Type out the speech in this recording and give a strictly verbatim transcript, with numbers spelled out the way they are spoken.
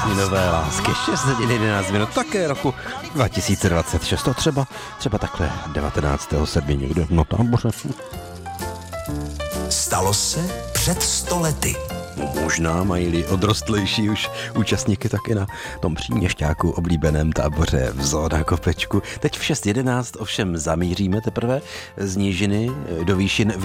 Prázdninové lásky, šest hodin jedenáct minut, také roku dva tisíce dvacet šest, to třeba, třeba takhle devatenáctého sedmého někdo na táboře. Stalo se před sto lety. Možná mají-li odrostlejší už účastníky taky na tom příměšťáku oblíbeném táboře v Zoo na Kopečku. Teď v šest jedenáct ovšem zamíříme teprve z nížiny do výšin.